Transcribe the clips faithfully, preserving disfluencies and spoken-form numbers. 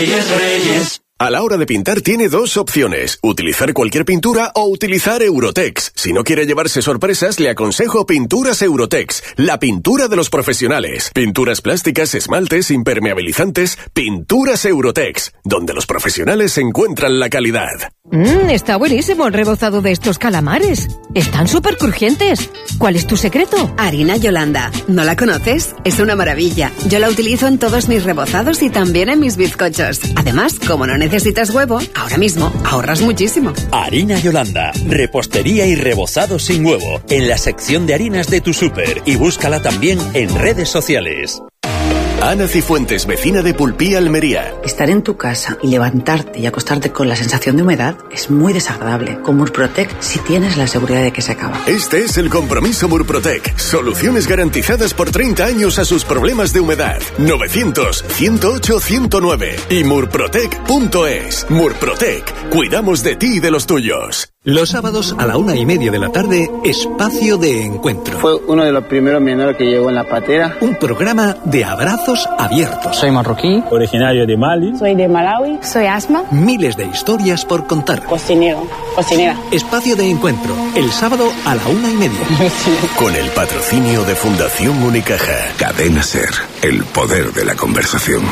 Reyes, Reyes. A la hora de pintar tiene dos opciones, utilizar cualquier pintura o utilizar Eurotex. Si no quiere llevarse sorpresas, le aconsejo Pinturas Eurotex, la pintura de los profesionales. Pinturas plásticas, esmaltes, impermeabilizantes, Pinturas Eurotex, donde los profesionales encuentran la calidad. Mmm, está buenísimo el rebozado de estos calamares. Están súper crujientes. ¿Cuál es tu secreto? Harina Yolanda. ¿No la conoces? Es una maravilla. Yo la utilizo en todos mis rebozados y también en mis bizcochos. Además, como no necesitas huevo, ahora mismo ahorras muchísimo. Harina Yolanda. Repostería y rebozado sin huevo. En la sección de harinas de tu súper. Y búscala también en redes sociales. Ana Cifuentes, vecina de Pulpí, Almería. Estar en tu casa y levantarte y acostarte con la sensación de humedad es muy desagradable. Con Murprotec sí tienes la seguridad de que se acaba. Este es el compromiso Murprotec. Soluciones garantizadas por treinta años a sus problemas de humedad. novecientos, ciento ocho, ciento nueve y murprotec punto es. Murprotec. Cuidamos de ti y de los tuyos. Los sábados a la una y media de la tarde, Espacio de Encuentro. Fue uno de los primeros menores que llegó en la patera. Un programa de abrazos abiertos. Soy marroquí, originario de Mali. Soy de Malawi, soy Asma. Miles de historias por contar. Cocinero, cocinera. Espacio de Encuentro, el sábado a la una y media. Con el patrocinio de Fundación Unicaja. Cadena Ser, el poder de la conversación.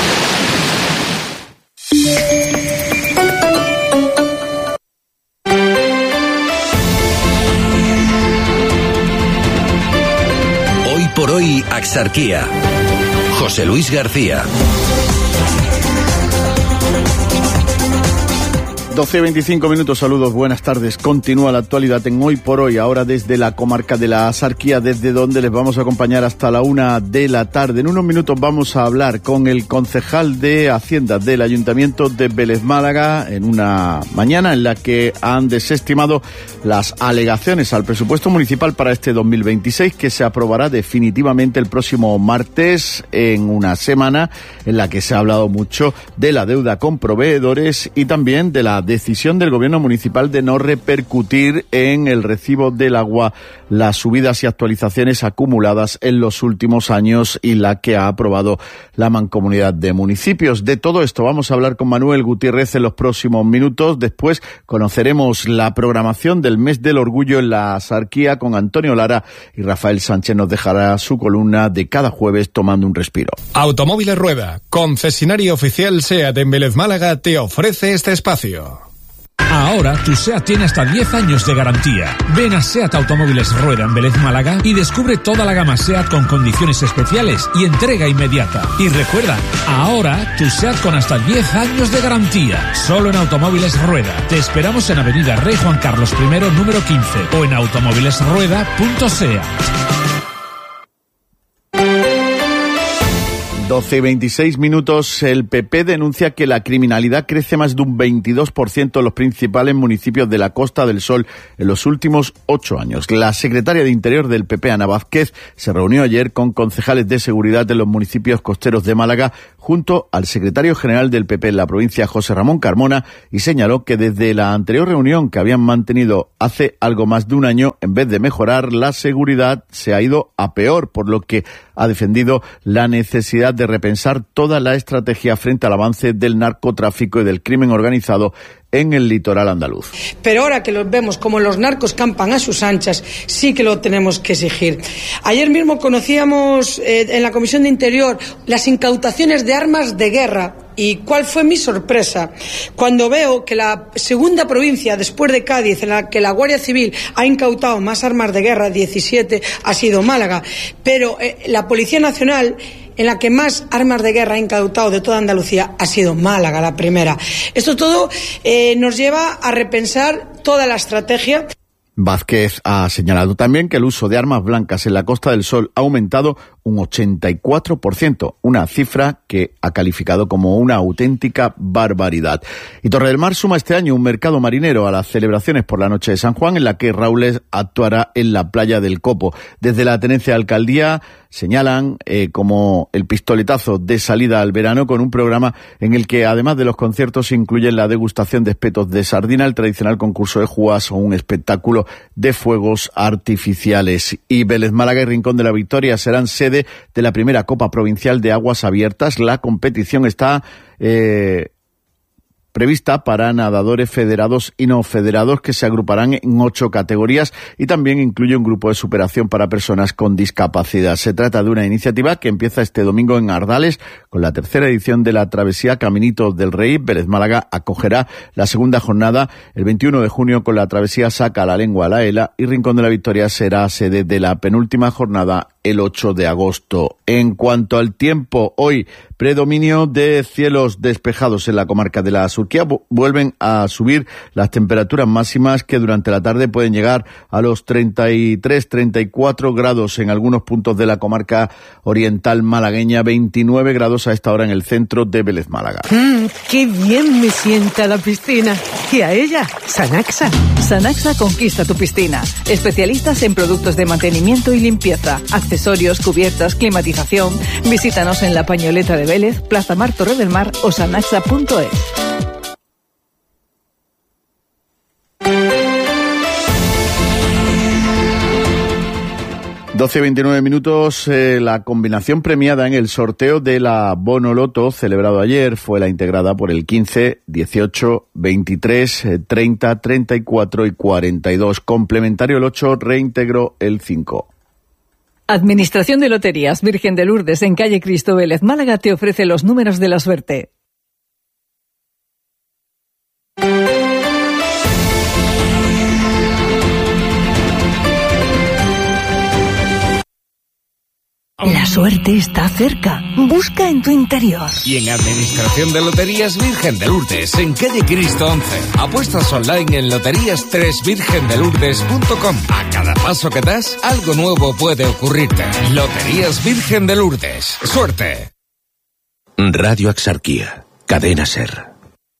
Por hoy, Axarquía. José Luis García. doce veinticinco minutos, saludos, buenas tardes. Continúa la actualidad en Hoy por Hoy, ahora desde la comarca de la Axarquía, desde donde les vamos a acompañar hasta la una de la tarde. En unos minutos vamos a hablar con el concejal de Hacienda del Ayuntamiento de Vélez Málaga en una mañana en la que han desestimado las alegaciones al presupuesto municipal para este dos mil veintiséis, que se aprobará definitivamente el próximo martes, en una semana en la que se ha hablado mucho de la deuda con proveedores y también de la decisión del gobierno municipal de no repercutir en el recibo del agua las subidas y actualizaciones acumuladas en los últimos años y la que ha aprobado la Mancomunidad de Municipios. De todo esto vamos a hablar con Manuel Gutiérrez en los próximos minutos. Después conoceremos la programación del Mes del Orgullo en la Axarquía con Antonio Lara, y Rafael Sánchez nos dejará su columna de cada jueves Tomando un Respiro. Automóviles Rueda, concesionario oficial SEAT en Vélez Málaga, te ofrece este espacio. Ahora tu SEAT tiene hasta diez años de garantía. Ven a SEAT Automóviles Rueda en Vélez Málaga y descubre toda la gama SEAT con condiciones especiales y entrega inmediata. Y recuerda, ahora tu SEAT con hasta diez años de garantía. Solo en Automóviles Rueda. Te esperamos en Avenida Rey Juan Carlos primero, número quince o en automóviles rueda punto seat. doce y veintiséis minutos, el P P denuncia que la criminalidad crece más de un veintidós por ciento en los principales municipios de la Costa del Sol en los últimos ocho años. La secretaria de Interior del P P, Ana Vázquez, se reunió ayer con concejales de seguridad de los municipios costeros de Málaga junto al secretario general del P P en la provincia, José Ramón Carmona, y señaló que desde la anterior reunión que habían mantenido hace algo más de un año, en vez de mejorar la seguridad, se ha ido a peor, por lo que ha defendido la necesidad de repensar toda la estrategia frente al avance del narcotráfico y del crimen organizado en el litoral andaluz. Pero ahora que los vemos como los narcos campan a sus anchas, sí que lo tenemos que exigir. Ayer mismo conocíamos eh, en la Comisión de Interior las incautaciones de armas de guerra. ¿Y cuál fue mi sorpresa? Cuando veo que la segunda provincia, después de Cádiz, en la que la Guardia Civil ha incautado más armas de guerra, diecisiete, ha sido Málaga. Pero eh, la Policía Nacional, en la que más armas de guerra ha incautado de toda Andalucía, ha sido Málaga, la primera. Esto todo eh, nos lleva a repensar toda la estrategia. Vázquez ha señalado también que el uso de armas blancas en la Costa del Sol ha aumentado un ochenta y cuatro por ciento, una cifra que ha calificado como una auténtica barbaridad. Y Torredemar suma este año un mercado marinero a las celebraciones por la Noche de San Juan, en la que Raúl actuará en la playa del Copo. Desde la Tenencia de Alcaldía señalan eh, como el pistoletazo de salida al verano, con un programa en el que además de los conciertos incluyen la degustación de espetos de sardina, el tradicional concurso de jugás o un espectáculo de fuegos artificiales. Y Vélez Málaga y Rincón de la Victoria serán sede de la primera Copa Provincial de Aguas Abiertas. La competición está eh, prevista para nadadores federados y no federados, que se agruparán en ocho categorías, y también incluye un grupo de superación para personas con discapacidad. Se trata de una iniciativa que empieza este domingo en Ardales con la tercera edición de la travesía Caminitos del Rey. Vélez Málaga acogerá la segunda jornada el veintiuno de junio con la travesía Saca la Lengua a la Ela, y Rincón de la Victoria será sede de la penúltima jornada el ocho de agosto. En cuanto al tiempo, hoy predominio de cielos despejados en la comarca de la Surquía. Vuelven a subir las temperaturas máximas, que durante la tarde pueden llegar a los treinta y tres, treinta y cuatro grados en algunos puntos de la comarca oriental malagueña, veintinueve grados a esta hora en el centro de Vélez Málaga. Mm, ¡Qué bien me sienta la piscina! Y a ella, Sanaxa. Sanaxa conquista tu piscina. Especialistas en productos de mantenimiento y limpieza, accesorios, cubiertas, climatización. Visítanos en La Pañoleta de Vélez, Plaza Mar, Torre del Mar o sanaxa punto es. doce y veintinueve minutos, eh, la combinación premiada en el sorteo de la Bono Loto celebrado ayer fue la integrada por el quince, dieciocho, veintitrés, treinta, treinta y cuatro y cuarenta y dos. Complementario el ocho reintegró el cinco. Administración de Loterías Virgen de Lourdes, en calle Cristo Vélez Málaga, te ofrece los números de la suerte. La suerte está cerca. Busca en tu interior. Y en Administración de Loterías Virgen de Lourdes, en calle Cristo once. Apuestas online en loterías tres virgen de lourdes punto com. A cada paso que das, algo nuevo puede ocurrirte. Loterías Virgen de Lourdes. ¡Suerte! Radio Axarquía. Cadena SER.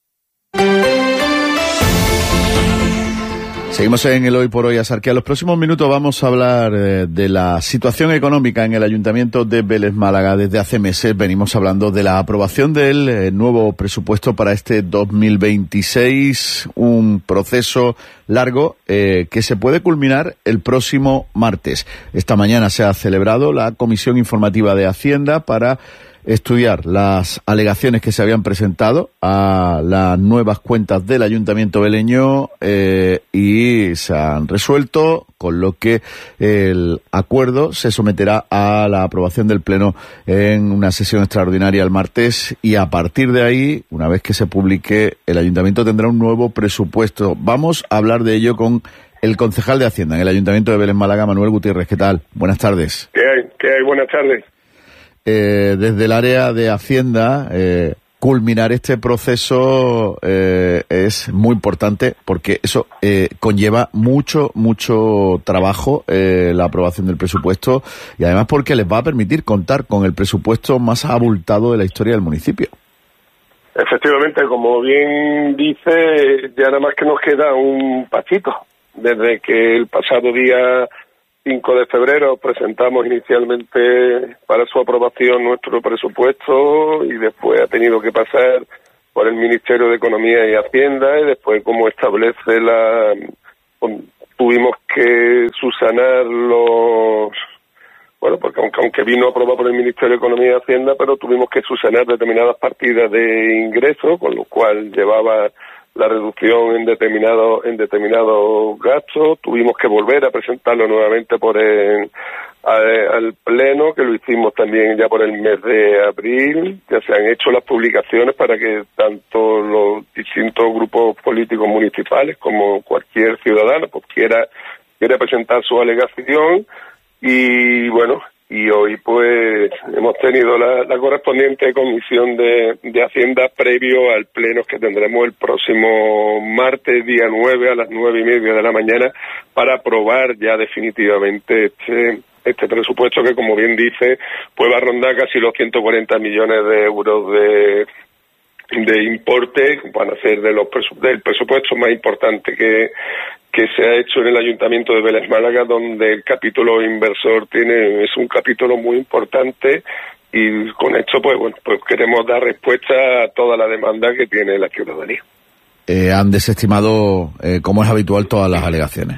Seguimos en el Hoy por Hoy Axarquía. En los próximos minutos vamos a hablar eh, de la situación económica en el Ayuntamiento de Vélez Málaga. Desde hace meses venimos hablando de la aprobación del eh, nuevo presupuesto para este dos mil veintiséis, un proceso largo eh, que se puede culminar el próximo martes. Esta mañana se ha celebrado la Comisión Informativa de Hacienda para estudiar las alegaciones que se habían presentado a las nuevas cuentas del Ayuntamiento veleño eh, y se han resuelto, con lo que el acuerdo se someterá a la aprobación del Pleno en una sesión extraordinaria el martes, y a partir de ahí, una vez que se publique, el Ayuntamiento tendrá un nuevo presupuesto. Vamos a hablar de ello con el concejal de Hacienda en el Ayuntamiento de Vélez Málaga, Manuel Gutiérrez. ¿Qué tal? Buenas tardes. ¿Qué hay? ¿Qué hay? Buenas tardes. Eh, desde el área de Hacienda, eh, culminar este proceso eh, es muy importante, porque eso eh, conlleva mucho, mucho trabajo, eh, la aprobación del presupuesto, y además porque les va a permitir contar con el presupuesto más abultado de la historia del municipio. Efectivamente, como bien dice, ya nada más que nos queda un pasito. Desde que el pasado día cinco de febrero presentamos inicialmente para su aprobación nuestro presupuesto, y después ha tenido que pasar por el Ministerio de Economía y Hacienda, y después, como establece la... tuvimos que subsanar los... Bueno, porque aunque, aunque vino aprobado por el Ministerio de Economía y Hacienda, pero tuvimos que subsanar determinadas partidas de ingresos, con lo cual llevaba la reducción en determinados en determinados gastos. Tuvimos que volver a presentarlo nuevamente por el, a, al Pleno, que lo hicimos también ya por el mes de abril. Ya se han hecho las publicaciones para que tanto los distintos grupos políticos municipales como cualquier ciudadano pues quiera, quiera presentar su alegación. Y bueno, y hoy pues hemos tenido la, la correspondiente comisión de, de Hacienda previo al pleno que tendremos el próximo martes, día nueve, a las nueve y media de la mañana, para aprobar ya definitivamente este este presupuesto, que, como bien dice, pues va a rondar casi los ciento cuarenta millones de euros de de importe. Van a ser de los presu- del presupuesto más importante que que se ha hecho en el Ayuntamiento de Vélez Málaga, donde el capítulo inversor tiene es un capítulo muy importante, y con esto pues bueno pues queremos dar respuesta a toda la demanda que tiene la ciudadanía. Eh, han desestimado, eh, como es habitual, todas las alegaciones.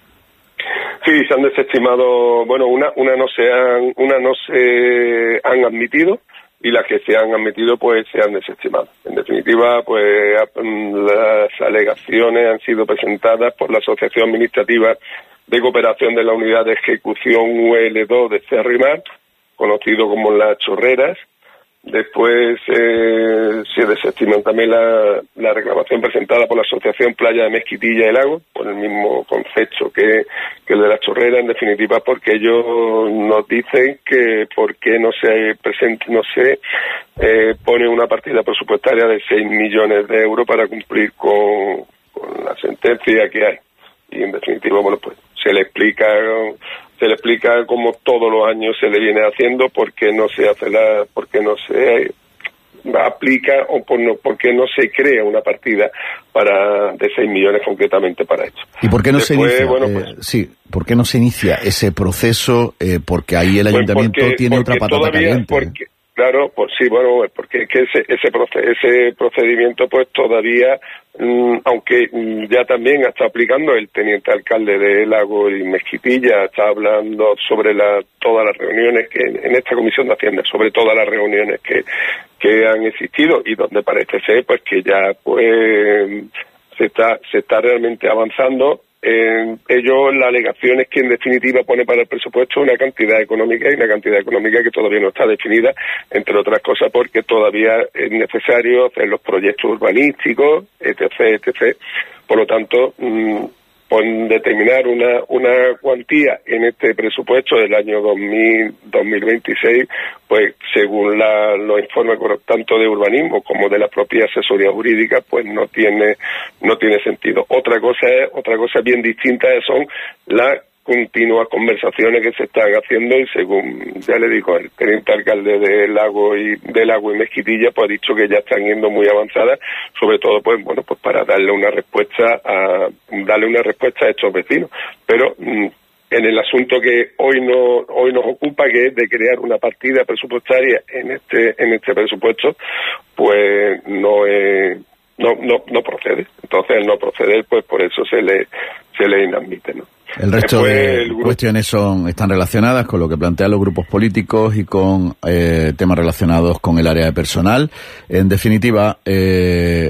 Sí, se han desestimado, bueno, una una no se han una no se han admitido, y las que se han admitido pues se han desestimado. En definitiva, pues las alegaciones han sido presentadas por la Asociación Administrativa de Cooperación de la Unidad de Ejecución U L dos de Cerrimar, conocido como Las Chorreras. Después eh, se desestiman también la, la reclamación presentada por la Asociación Playa de Mezquitilla y Lago, por el mismo concepto que, que el de Las Chorreras, en definitiva, porque ellos nos dicen que por qué no se presenta, no se eh, pone una partida presupuestaria de seis millones de euros para cumplir con, con la sentencia que hay. Y en definitiva, bueno, pues se le explica se le explica como todos los años se le viene haciendo, por qué no se hace la, por qué no se aplica o por, no, por qué no se crea una partida para de seis millones concretamente para esto. ¿Y por qué no Después, se inicia? Bueno, eh, pues, sí, ¿por qué no se inicia ese proceso? Eh, porque ahí el ayuntamiento pues porque, tiene porque otra patata todavía, caliente. Porque, claro, pues sí, bueno, porque que ese ese, proce- ese procedimiento pues todavía, mmm, aunque mmm, ya también está aplicando el teniente alcalde de Lago y Mezquitilla, está hablando sobre la, todas las reuniones que en, en esta comisión de Hacienda, sobre todas las reuniones que que han existido, y donde parece ser pues que ya pues se está se está realmente avanzando. Eh, ellos, la alegación es que en definitiva pone para el presupuesto una cantidad económica, y una cantidad económica que todavía no está definida, entre otras cosas porque todavía es necesario hacer los proyectos urbanísticos, etcétera, etcétera. Por lo tanto, mmm, por determinar una una cuantía en este presupuesto del año dos mil veintiséis, pues según la, los informes tanto de urbanismo como de la propia asesoría jurídica, pues no tiene no tiene sentido. Otra cosa es otra cosa bien distinta son las continuas conversaciones que se están haciendo, y según ya le digo, el teniente alcalde de Lago y de Lago y Mezquitilla pues ha dicho que ya están yendo muy avanzadas, sobre todo pues bueno pues para darle una respuesta a darle una respuesta a estos vecinos. Pero mmm, en el asunto que hoy no hoy nos ocupa, que es de crear una partida presupuestaria en este en este presupuesto, pues no es no no no procede. Entonces, al no proceder, pues por eso se le se le inadmite, ¿no? El resto Después, de el grupo... cuestiones son están relacionadas con lo que plantean los grupos políticos y con eh, temas relacionados con el área de personal. En definitiva, eh,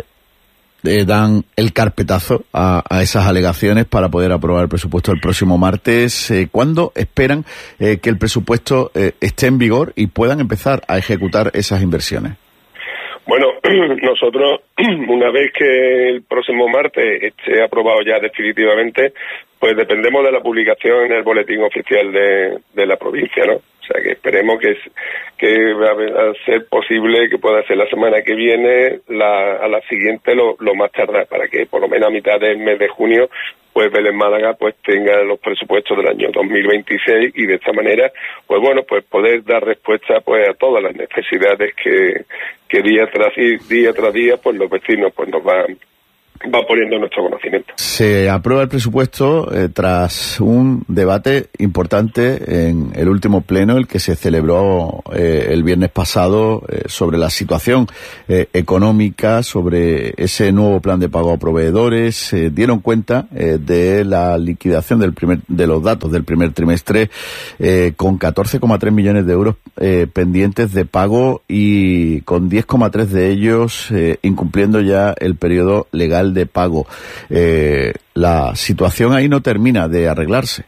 eh, dan el carpetazo a, a esas alegaciones para poder aprobar el presupuesto el próximo martes. Eh, ¿Cuándo esperan eh, que el presupuesto eh, esté en vigor y puedan empezar a ejecutar esas inversiones? Bueno, nosotros, una vez que el próximo martes esté aprobado ya definitivamente, pues dependemos de la publicación en el boletín oficial de, de la provincia, ¿no? O sea, que esperemos que, que va a ser posible que pueda ser la semana que viene, la, a la siguiente lo, lo más tardar, para que por lo menos a mitad del mes de junio pues Vélez Málaga pues tenga los presupuestos del año dos mil veintiséis, y de esta manera pues bueno pues poder dar respuesta pues a todas las necesidades que, que día tras día tras día pues los vecinos pues nos van va poniendo nuestro conocimiento. Se aprueba el presupuesto eh, tras un debate importante en el último pleno, el que se celebró eh, el viernes pasado, eh, sobre la situación eh, económica, sobre ese nuevo plan de pago a proveedores. Eh, dieron cuenta eh, de la liquidación del primer de los datos del primer trimestre, eh, con catorce coma tres millones de euros eh, pendientes de pago, y con diez coma tres de ellos eh, incumpliendo ya el periodo legal de pago. Eh, la situación ahí no termina de arreglarse.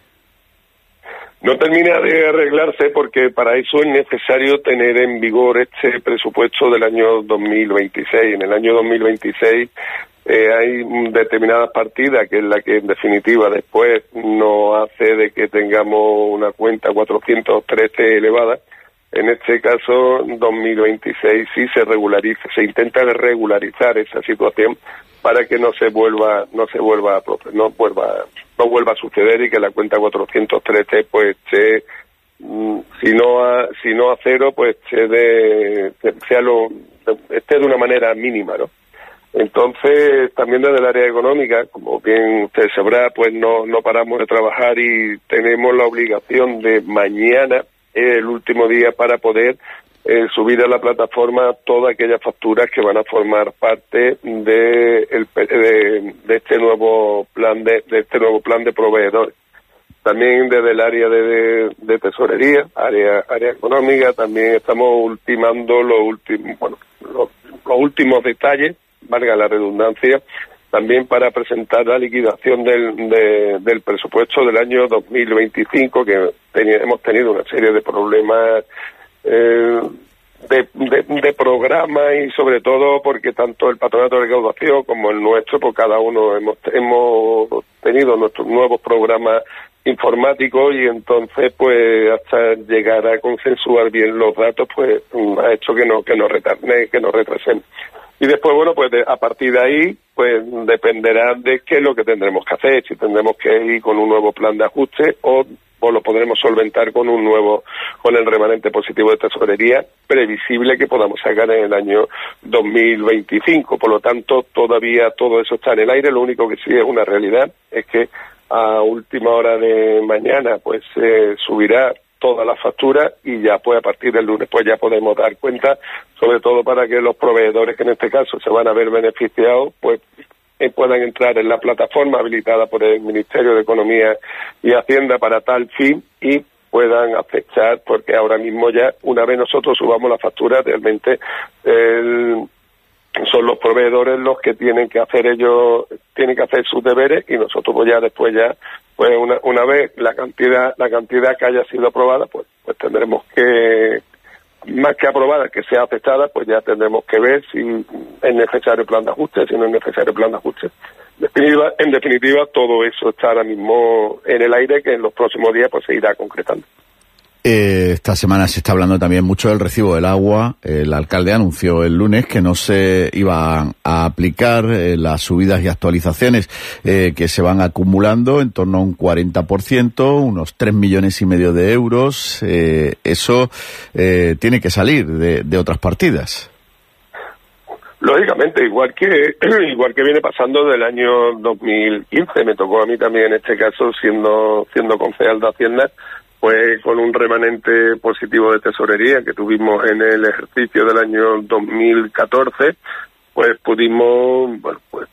No termina de arreglarse porque para eso es necesario tener en vigor este presupuesto del año dos mil veintiséis. En el año dos mil veintiséis eh, hay determinadas partidas que es la que en definitiva después nos hace de que tengamos una cuenta cuatrocientos trece elevada. En este caso, dos mil veintiséis sí se regulariza, se intenta regularizar esa situación para que no se vuelva, no se vuelva, no vuelva, no vuelva a suceder, y que la cuenta cuatrocientos trece pues esté, si no a, si no a cero, pues esté de, sea lo, esté de una manera mínima, ¿no? Entonces, también desde el área económica, como bien usted sabrá, pues no, no paramos de trabajar y tenemos la obligación de mañana, el último día, para poder eh, subir a la plataforma todas aquellas facturas que van a formar parte de, el, de, de este nuevo plan de, de este nuevo plan de proveedores. También desde el área de, de, de tesorería, área área económica, también estamos ultimando los últimos, bueno, los, los últimos detalles, valga la redundancia, también para presentar la liquidación del, de, del presupuesto del año dos mil veinticinco, que ten, hemos tenido una serie de problemas eh, de, de, de programa, y sobre todo porque tanto el Patronato de Recaudación como el nuestro, pues cada uno hemos, hemos tenido nuestros nuevos programas informáticos, y entonces pues hasta llegar a consensuar bien los datos pues ha hecho que no que nos retarde, que nos retrasemos. Y después, bueno, pues de, a partir de ahí pues dependerá de qué es lo que tendremos que hacer, si tendremos que ir con un nuevo plan de ajuste o, o lo podremos solventar con un nuevo, con el remanente positivo de tesorería previsible que podamos sacar en el año dos mil veinticinco. Por lo tanto, todavía todo eso está en el aire. Lo único que sí es una realidad es que a última hora de mañana pues se eh, subirá toda la factura, y ya pues a partir del lunes pues ya podemos dar cuenta, sobre todo para que los proveedores que en este caso se van a ver beneficiados pues eh, puedan entrar en la plataforma habilitada por el Ministerio de Economía y Hacienda para tal fin y puedan afectar, porque ahora mismo ya una vez nosotros subamos la factura realmente el son los proveedores los que tienen que hacer ellos, tienen que hacer sus deberes, y nosotros pues ya después ya, pues una, una vez la cantidad, la cantidad que haya sido aprobada, pues, pues tendremos que, más que aprobada, que sea aceptada, pues ya tendremos que ver si es necesario el plan de ajuste, si no es necesario el plan de ajuste. En definitiva, en definitiva, todo eso está ahora mismo en el aire, que en los próximos días pues se irá concretando. Eh, esta semana se está hablando también mucho del recibo del agua. El alcalde anunció el lunes que no se iban a aplicar eh, las subidas y actualizaciones eh, que se van acumulando en torno a un cuarenta por ciento, unos tres millones y medio de euros. Eh, eso eh, tiene que salir de, de otras partidas. Lógicamente, igual que igual que viene pasando del año dos mil quince, me tocó a mí también en este caso, siendo siendo concejal de Hacienda, pues con un remanente positivo de tesorería que tuvimos en el ejercicio del año dos mil catorce, pues pudimos, bueno, pues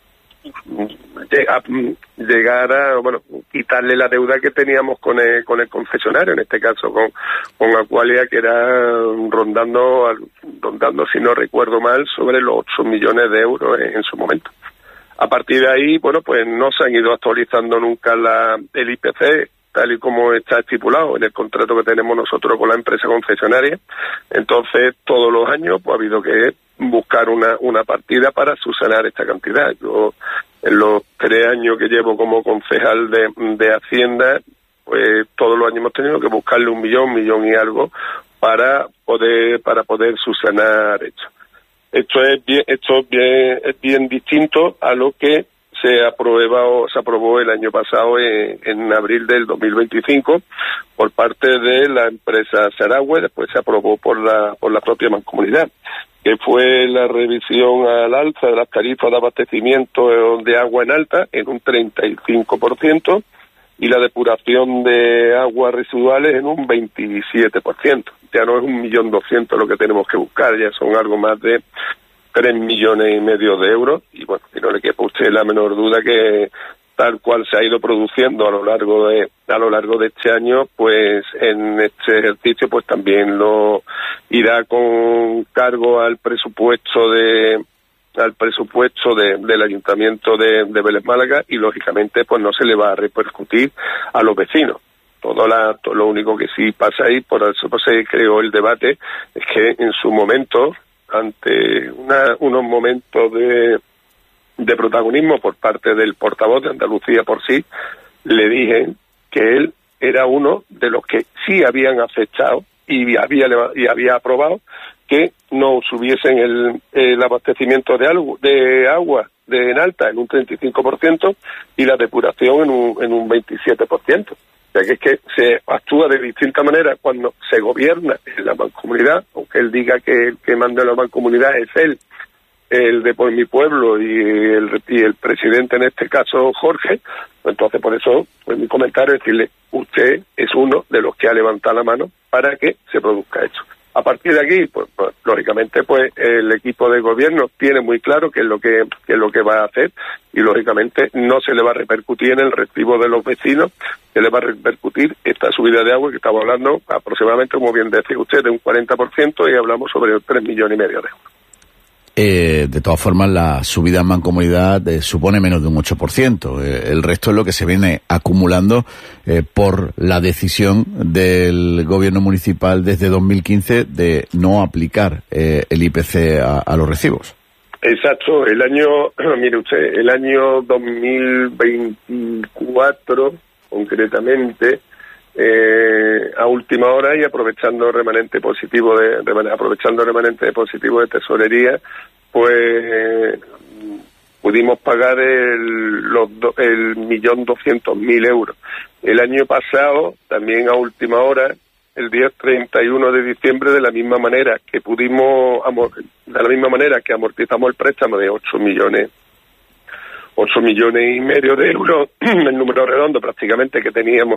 llegar a, bueno, quitarle la deuda que teníamos con el, con el concesionario, en este caso con, con Aqualia, que era rondando, rondando, si no recuerdo mal, sobre los ocho millones de euros en, en su momento. A partir de ahí, bueno, pues no se han ido actualizando nunca la, el I P C, tal y como está estipulado en el contrato que tenemos nosotros con la empresa concesionaria. Entonces, todos los años pues ha habido que buscar una, una partida para subsanar esta cantidad. Yo, en los tres años que llevo como concejal de, de Hacienda, pues todos los años hemos tenido que buscarle un millón, millón y algo para poder, para poder subsanar esto. Esto es bien, esto es bien, es bien distinto a lo que se aprobó, se aprobó el año pasado en, en abril del dos mil veinticinco por parte de la empresa Saragüe. Después se aprobó por la por la propia Mancomunidad, que fue la revisión al alza de las tarifas de abastecimiento de agua en alta en un treinta y cinco por ciento y la depuración de aguas residuales en un veintisiete por ciento. Ya no es un millón doscientos lo que tenemos que buscar, ya son algo más de tres millones y medio de euros, y bueno, y no le quepa a usted la menor duda que tal cual se ha ido produciendo a lo largo de a lo largo de este año, pues en este ejercicio pues también lo irá con cargo al presupuesto de al presupuesto de, del Ayuntamiento de, de Vélez Málaga, y lógicamente pues no se le va a repercutir a los vecinos. Todo, la, todo lo único que sí pasa ahí, por eso pues, se creó el debate, es que en su momento, ante una, unos momentos de, de protagonismo por parte del portavoz de Andalucía por sí, le dije que él era uno de los que sí habían aceptado y había, y había aprobado que no subiesen el, el abastecimiento de, algo, de agua de en alta en un treinta y cinco por ciento y la depuración en un, en un veintisiete por ciento. Ya que es que se actúa de distinta manera cuando se gobierna en la mancomunidad, aunque él diga que el que manda en la mancomunidad es él, el de Por Mi Pueblo y el, y el presidente, en este caso Jorge, pues entonces por eso pues mi comentario es decirle, usted es uno de los que ha levantado la mano para que se produzca eso. A partir de aquí, pues, pues lógicamente, pues el equipo de gobierno tiene muy claro qué es lo que qué es lo que va a hacer y lógicamente no se le va a repercutir en el recibo de los vecinos, se le va a repercutir esta subida de agua que estamos hablando aproximadamente, como bien decía usted, de un cuarenta por ciento y hablamos sobre tres millones y medio de euros. Eh, de todas formas, la subida en mancomunidad eh, supone menos de un ocho por ciento. Eh, el resto es lo que se viene acumulando eh, por la decisión del gobierno municipal desde dos mil quince de no aplicar eh, el I P C a, a los recibos. Exacto. El año, mire usted, el año dos mil veinticuatro, concretamente, Eh, a última hora y aprovechando remanente positivo de, de aprovechando remanente positivo de tesorería, pues pudimos pagar el los do, el millón doscientos mil euros. El año pasado, también a última hora, el día treinta y uno de diciembre, de la misma manera que pudimos de la misma manera que amortizamos el préstamo de ocho millones ocho millones y medio de euros, el número redondo prácticamente que teníamos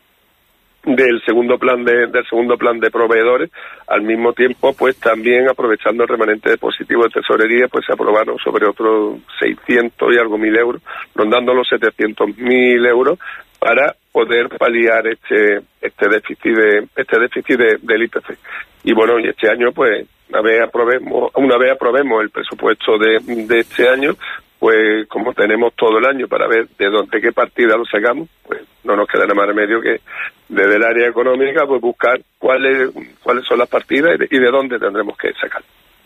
del segundo plan de del segundo plan de proveedores, al mismo tiempo pues también aprovechando el remanente de positivo de tesorería, pues se aprobaron sobre otros seiscientos y algo mil euros, rondando los setecientos mil euros para poder paliar este este déficit de este déficit de, del I P C. Y bueno, y este año pues una vez aprobemos una vez aprobemos el presupuesto de, de este año, pues como tenemos todo el año para ver de dónde qué partida lo sacamos, pues no nos queda nada más remedio que desde el área económica pues buscar cuáles cuáles son las partidas y de, y de dónde tendremos que sacar.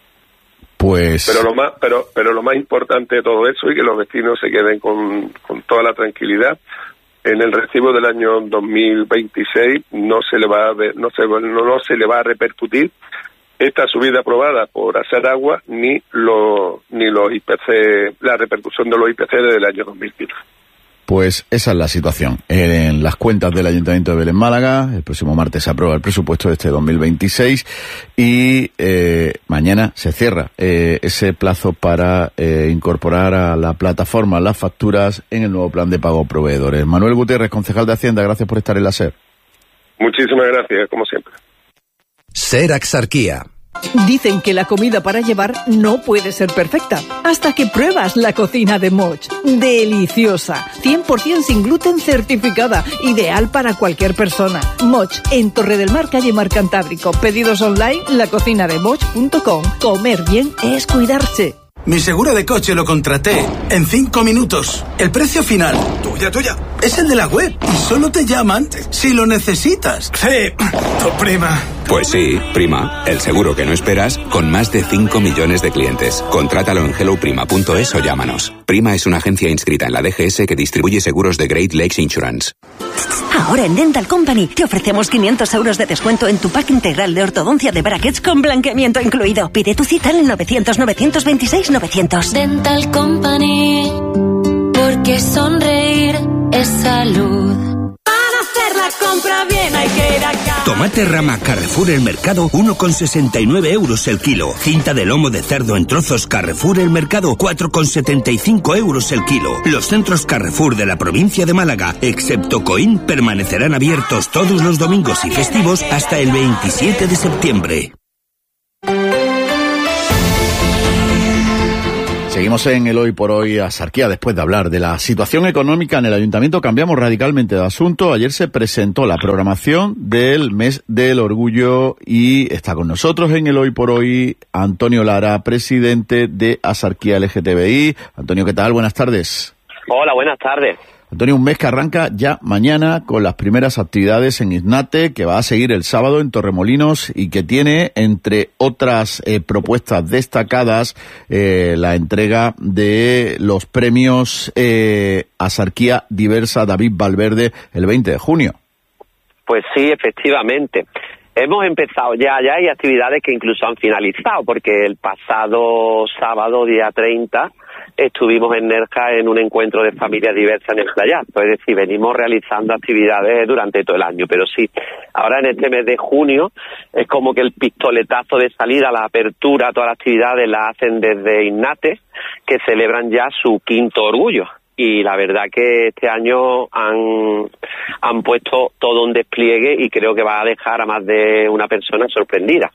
Pues pero lo más pero pero lo más importante de todo eso y que los vecinos se queden con, con toda la tranquilidad, en el recibo del año dos mil veintiséis no se le va a ver, no se no, no se le va a repercutir esta subida aprobada por Hacer Agua ni los ni los I P C, la repercusión de los I P C desde el año dos mil quince. Pues esa es la situación. En las cuentas del Ayuntamiento de Vélez Málaga, el próximo martes se aprueba el presupuesto de este dos mil veintiséis y eh, mañana se cierra eh, ese plazo para eh, incorporar a la plataforma las facturas en el nuevo plan de pago proveedores. Manuel Gutiérrez, concejal de Hacienda, gracias por estar en la SER. Muchísimas gracias, como siempre. SER Axarquía. Dicen que la comida para llevar no puede ser perfecta hasta que pruebas la cocina de Moch. Deliciosa, cien por ciento sin gluten certificada, ideal para cualquier persona. Moch, en Torre del Mar, calle Mar Cantábrico. Pedidos online, la cocina de moch punto com. Comer bien es cuidarse. Mi seguro de coche lo contraté en cinco minutos. El precio final, tuya, tuya, es el de la web y solo te llaman si lo necesitas. Sí, tu prima. Pues sí, prima, el seguro que no esperas con más de cinco millones de clientes. Contrátalo en hello prima punto es o llámanos. Prima es una agencia inscrita en la D G S que distribuye seguros de Great Lakes Insurance. Ahora en Dental Company te ofrecemos quinientos euros de descuento en tu pack integral de ortodoncia de brackets con blanqueamiento incluido. Pide tu cita en el novecientos, novecientos veintiséis, novecientos. Dental Company, porque sonreír es salud. Para hacer la compra bien hay que ir acá. Tomate rama Carrefour El Mercado, uno con sesenta y nueve euros el kilo. Cinta de lomo de cerdo en trozos Carrefour El Mercado, cuatro con setenta y cinco euros el kilo. Los centros Carrefour de la provincia de Málaga, excepto Coín, permanecerán abiertos todos los domingos y festivos hasta el veintisiete de septiembre. Seguimos en el Hoy por Hoy Axarquía después de hablar de la situación económica en el Ayuntamiento. Cambiamos radicalmente de asunto. Ayer se presentó la programación del Mes del Orgullo y está con nosotros en el Hoy por Hoy Antonio Lara, presidente de Axarquía L G T B I. Antonio, ¿qué tal? Buenas tardes. Hola, buenas tardes. Antonio, un mes que arranca ya mañana con las primeras actividades en Isnate, que va a seguir el sábado en Torremolinos y que tiene, entre otras eh, propuestas destacadas, eh, la entrega de los premios eh, Axarquía Diversa David Valverde el veinte de junio. Pues sí, efectivamente. Hemos empezado ya, ya hay actividades que incluso han finalizado, porque el pasado sábado, día treinta, estuvimos en Nerja en un encuentro de familias diversas en el playazo. Es decir, venimos realizando actividades durante todo el año, pero sí, ahora en este mes de junio es como que el pistoletazo de salida, la apertura, todas las actividades las hacen desde Innate, que celebran ya su quinto orgullo. Y la verdad que este año han, han puesto todo un despliegue y creo que va a dejar a más de una persona sorprendida.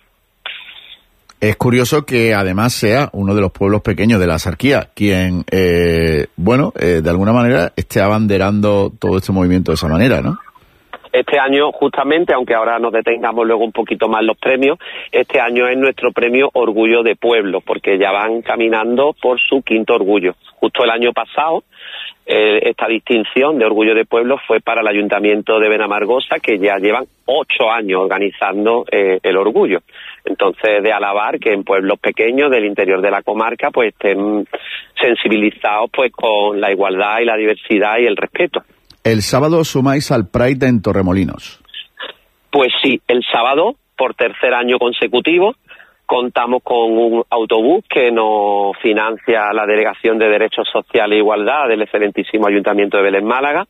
Es curioso que además sea uno de los pueblos pequeños de la Axarquía quien, eh, bueno, eh, de alguna manera esté abanderando todo este movimiento de esa manera, ¿no? Este año, justamente, aunque ahora nos detengamos luego un poquito más los premios, este año es nuestro premio Orgullo de Pueblo, porque ya van caminando por su quinto orgullo. Justo el año pasado, eh, esta distinción de Orgullo de Pueblo fue para el Ayuntamiento de Benamargosa, que ya llevan ocho años organizando eh, el orgullo. Entonces, de alabar que en pueblos pequeños del interior de la comarca pues estén sensibilizados pues con la igualdad y la diversidad y el respeto. El sábado sumáis al Pride en Torremolinos. Pues sí, el sábado, por tercer año consecutivo, contamos con un autobús que nos financia la Delegación de Derechos Sociales e Igualdad del excelentísimo Ayuntamiento de Vélez Málaga,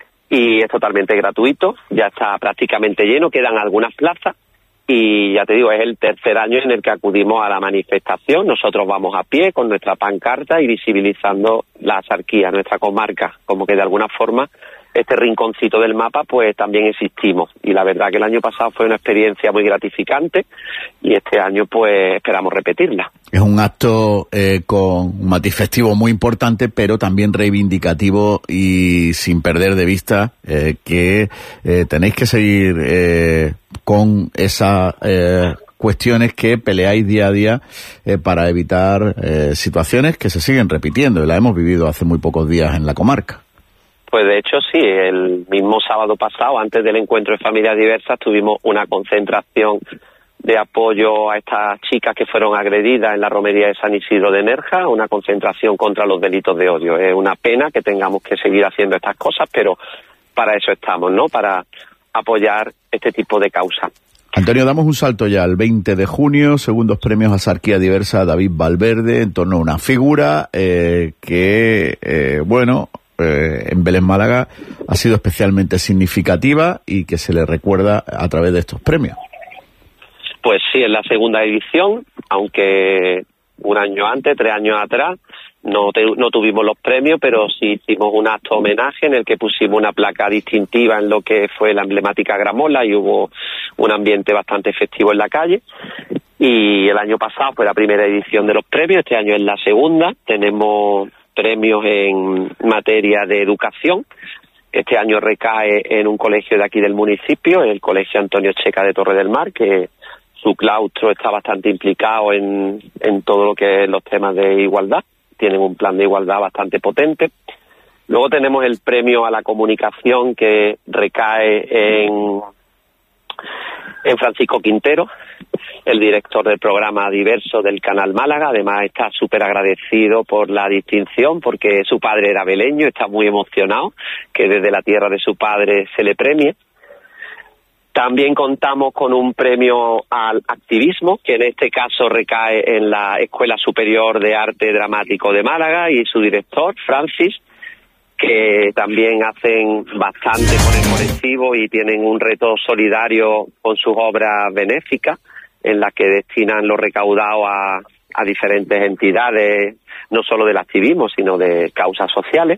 y es totalmente gratuito, ya está prácticamente lleno, quedan algunas plazas. Y ya te digo, es el tercer año en el que acudimos a la manifestación. Nosotros vamos a pie con nuestra pancarta y visibilizando la Axarquía, nuestra comarca, como que de alguna forma este rinconcito del mapa pues también existimos. Y la verdad que el año pasado fue una experiencia muy gratificante y este año pues esperamos repetirla. Es un acto eh, con un matiz festivo muy importante, pero también reivindicativo y sin perder de vista eh, que eh, tenéis que seguir eh, con esas eh, cuestiones que peleáis día a día eh, para evitar eh, situaciones que se siguen repitiendo. Y la hemos vivido hace muy pocos días en la comarca. Pues de hecho sí, el mismo sábado pasado, antes del encuentro de familias diversas, tuvimos una concentración de apoyo a estas chicas que fueron agredidas en la romería de San Isidro de Nerja, una concentración contra los delitos de odio. Es una pena que tengamos que seguir haciendo estas cosas, pero para eso estamos, ¿no? Para apoyar este tipo de causas. Antonio, damos un salto ya al veinte de junio, segundos premios Axarquía Diversa David Valverde, en torno a una figura eh, que, eh, bueno... en Vélez Málaga ha sido especialmente significativa y que se le recuerda a través de estos premios. Pues sí, en la segunda edición, aunque un año antes, tres años atrás, no, te, no tuvimos los premios, pero sí hicimos un acto homenaje en el que pusimos una placa distintiva en lo que fue la emblemática gramola y hubo un ambiente bastante festivo en la calle. Y el año pasado fue la primera edición de los premios, este año es la segunda, tenemos premios en materia de educación. Este año recae en un colegio de aquí del municipio, el Colegio Antonio Checa de Torre del Mar, que su claustro está bastante implicado en, en todo lo que es los temas de igualdad. Tienen un plan de igualdad bastante potente. Luego tenemos el premio a la comunicación que recae en, en Francisco Quintero, el director del programa Diverso del Canal Málaga. Además está súper agradecido por la distinción porque su padre era veleño, está muy emocionado que desde la tierra de su padre se le premie. También contamos con un premio al activismo, que en este caso recae en la Escuela Superior de Arte Dramático de Málaga y su director, Francis, que también hacen bastante por el colectivo y tienen un reto solidario con sus obras benéficas, en las que destinan lo recaudado a, a diferentes entidades, no solo del activismo, sino de causas sociales.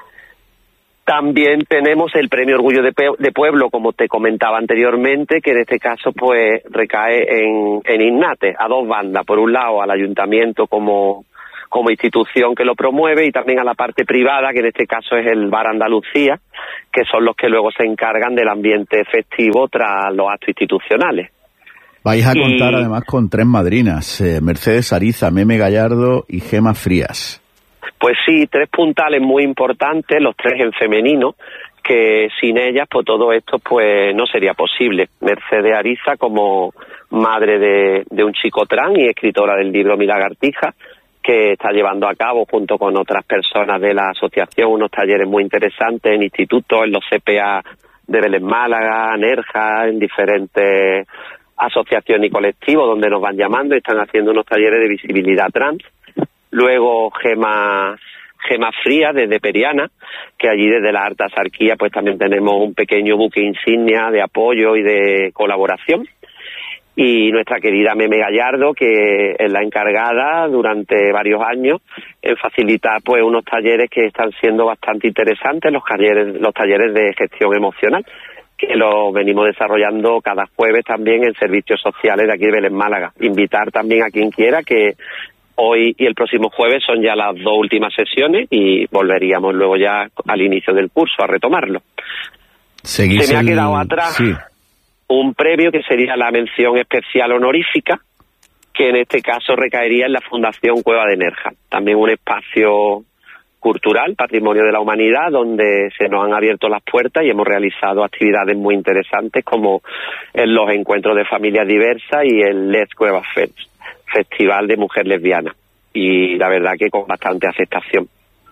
También tenemos el Premio Orgullo de, Pe- de Pueblo, como te comentaba anteriormente, que en este caso pues recae en, en Innate, a dos bandas. Por un lado, al ayuntamiento como, como institución que lo promueve y también a la parte privada, que en este caso es el Bar Andalucía, que son los que luego se encargan del ambiente festivo tras los actos institucionales. Vais a contar y... además con tres madrinas, eh, Mercedes Ariza, Meme Gallardo y Gema Frías. Pues sí, tres puntales muy importantes, los tres en femenino, que sin ellas pues todo esto pues no sería posible. Mercedes Ariza como madre de, de un chico trans y escritora del libro Mi Lagartija, que está llevando a cabo junto con otras personas de la asociación unos talleres muy interesantes en institutos, en los C P A de Vélez Málaga, Nerja, en diferentes asociaciones y colectivos donde nos van llamando y están haciendo unos talleres de visibilidad trans. Luego Gema Gemas Frías desde Periana, que allí desde la Alta Sarquía pues también tenemos un pequeño buque insignia de apoyo y de colaboración. Y nuestra querida Meme Gallardo, que es la encargada durante varios años en facilitar pues unos talleres que están siendo bastante interesantes, los talleres, los talleres de gestión emocional, que los venimos desarrollando cada jueves también en servicios sociales de aquí de Vélez Málaga. Invitar también a quien quiera, que hoy y el próximo jueves son ya las dos últimas sesiones y volveríamos luego ya al inicio del curso a retomarlo. Seguís Se me el... ha quedado atrás sí. un premio que sería la mención especial honorífica, que en este caso recaería en la Fundación Cueva de Nerja, también un espacio cultural, patrimonio de la humanidad, donde se nos han abierto las puertas y hemos realizado actividades muy interesantes como en los encuentros de familias diversas y el Let's Cueva Fest, Festival de Mujer Lesbiana, y la verdad que con bastante aceptación.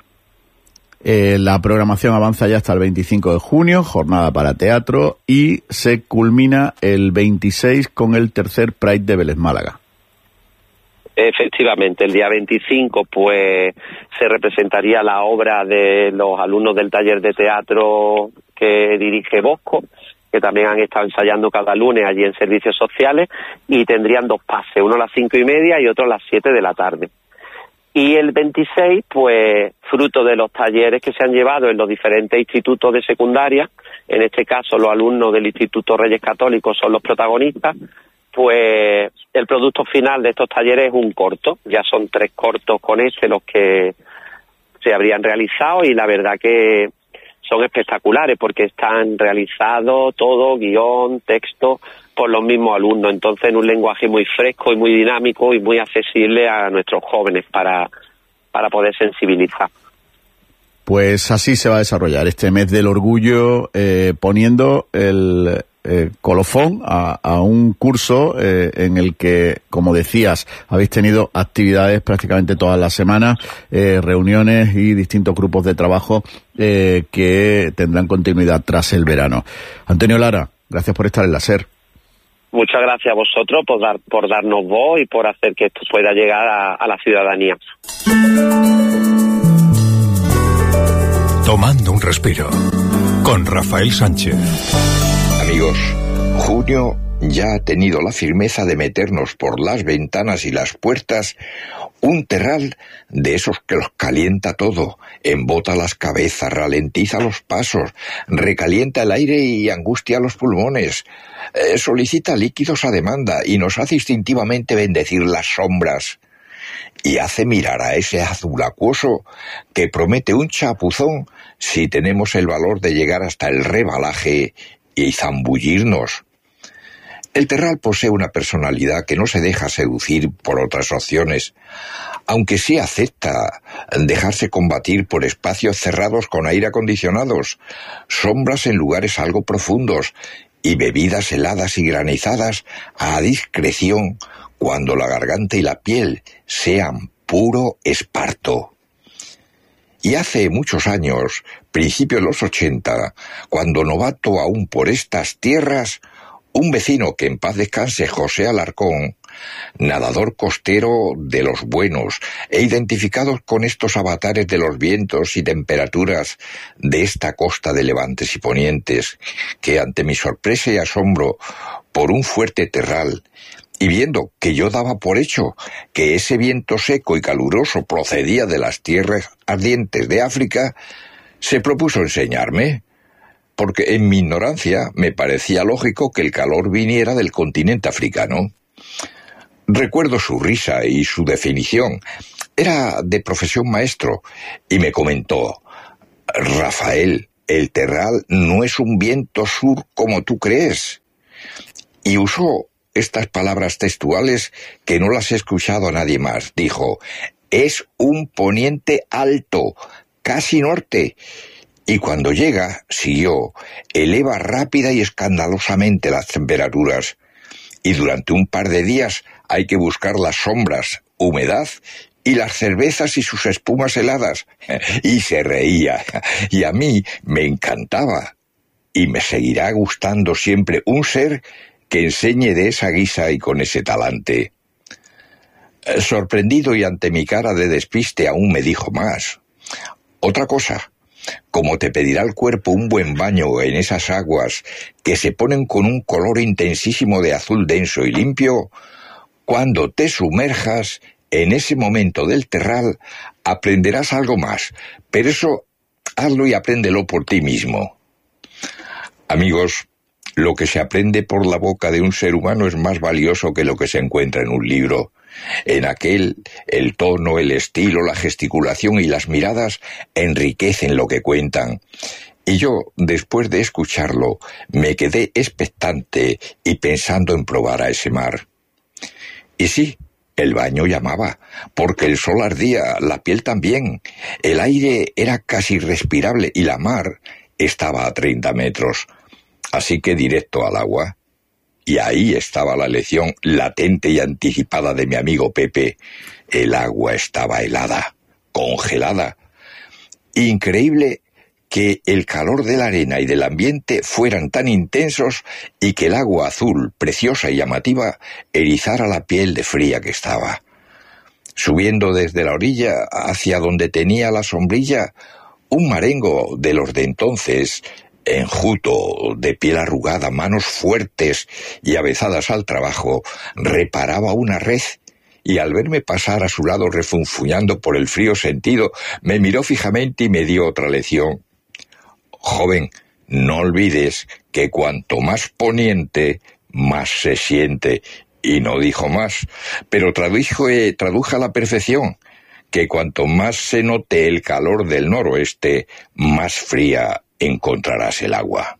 Eh, la programación avanza ya hasta el veinticinco de junio, jornada para teatro, y se culmina el veintiséis con el tercer Pride de Vélez Málaga. Efectivamente, el día veinticinco pues se representaría la obra de los alumnos del taller de teatro que dirige Bosco, que también han estado ensayando cada lunes allí en servicios sociales, y tendrían dos pases, uno a las cinco y media y otro a las siete de la tarde. Y el veintiséis, pues, fruto de los talleres que se han llevado en los diferentes institutos de secundaria, en este caso los alumnos del Instituto Reyes Católicos son los protagonistas, pues el producto final de estos talleres es un corto. Ya son tres cortos con ese los que se habrían realizado, y la verdad que son espectaculares porque están realizados todo, guión, texto, por los mismos alumnos, entonces en un lenguaje muy fresco y muy dinámico y muy accesible a nuestros jóvenes para, para poder sensibilizar. Pues así se va a desarrollar este mes del orgullo, eh, poniendo el eh, colofón a, a un curso eh, en el que, como decías, habéis tenido actividades prácticamente todas las semanas, eh, reuniones y distintos grupos de trabajo eh, que tendrán continuidad tras el verano. Antonio Lara, gracias por estar en la SER. Muchas gracias a vosotros por dar por darnos voz y por hacer que esto pueda llegar a, a la ciudadanía. Tomando un respiro con Rafael Sánchez. Amigos, junio ya ha tenido la firmeza de meternos por las ventanas y las puertas un terral de esos que los calienta todo, embota las cabezas, ralentiza los pasos, recalienta el aire y angustia los pulmones, eh, solicita líquidos a demanda y nos hace instintivamente bendecir las sombras. Y hace mirar a ese azul acuoso que promete un chapuzón si tenemos el valor de llegar hasta el rebalaje y zambullirnos. El terral posee una personalidad que no se deja seducir por otras opciones, aunque sí acepta dejarse combatir por espacios cerrados con aire acondicionados, sombras en lugares algo profundos y bebidas heladas y granizadas a discreción cuando la garganta y la piel sean puro esparto. Y hace muchos años, principios de los ochenta, cuando novato aún por estas tierras, un vecino que en paz descanse, José Alarcón, nadador costero de los buenos e identificados con estos avatares de los vientos y temperaturas de esta costa de levantes y ponientes, que ante mi sorpresa y asombro por un fuerte terral, y viendo que yo daba por hecho que ese viento seco y caluroso procedía de las tierras ardientes de África, se propuso enseñarme, porque en mi ignorancia me parecía lógico que el calor viniera del continente africano. Recuerdo su risa y su definición. Era de profesión maestro y me comentó: Rafael, el terral no es un viento sur como tú crees. Y usó estas palabras textuales que no las he escuchado a nadie más. Dijo: es un poniente alto, casi norte. Y cuando llega, siguió, eleva rápida y escandalosamente las temperaturas. Y durante un par de días hay que buscar las sombras, humedad y las cervezas y sus espumas heladas. Y se reía. Y a mí me encantaba. Y me seguirá gustando siempre un ser que enseñe de esa guisa y con ese talante. Sorprendido y ante mi cara de despiste aún me dijo más. Otra cosa, como te pedirá el cuerpo un buen baño en esas aguas que se ponen con un color intensísimo de azul denso y limpio, cuando te sumerjas en ese momento del terral aprenderás algo más, pero eso hazlo y apréndelo por ti mismo. Amigos, lo que se aprende por la boca de un ser humano es más valioso que lo que se encuentra en un libro. En aquel, el tono, el estilo, la gesticulación y las miradas enriquecen lo que cuentan. Y yo, después de escucharlo, me quedé expectante y pensando en probar a ese mar. Y sí, el baño llamaba, porque el sol ardía, la piel también, el aire era casi respirable y la mar estaba a treinta metros. Así que directo al agua. Y ahí estaba la lección latente y anticipada de mi amigo Pepe. El agua estaba helada, congelada. Increíble que el calor de la arena y del ambiente fueran tan intensos y que el agua azul, preciosa y llamativa, erizara la piel de fría que estaba. Subiendo desde la orilla hacia donde tenía la sombrilla, un marengo de los de entonces, enjuto, de piel arrugada, manos fuertes y avezadas al trabajo, reparaba una red y al verme pasar a su lado refunfuñando por el frío sentido, me miró fijamente y me dio otra lección. Joven, no olvides que cuanto más poniente, más se siente. Y no dijo más, pero tradujo, eh, tradujo a la perfección, que cuanto más se note el calor del noroeste, más fría encontrarás el agua.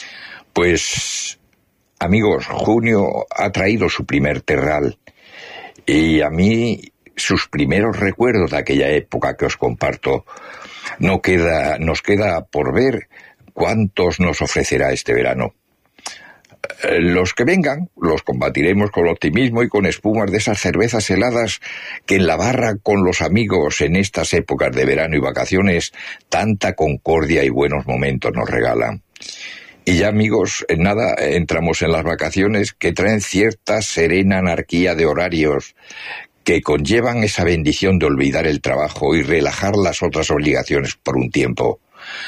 Pues, amigos, junio ha traído su primer terral, y a mí sus primeros recuerdos de aquella época que os comparto. No queda, nos queda por ver cuántos nos ofrecerá este verano. Los que vengan los combatiremos con optimismo y con espumas de esas cervezas heladas que en la barra con los amigos en estas épocas de verano y vacaciones tanta concordia y buenos momentos nos regalan. Y ya, amigos, en nada entramos en las vacaciones que traen cierta serena anarquía de horarios que conllevan esa bendición de olvidar el trabajo y relajar las otras obligaciones por un tiempo.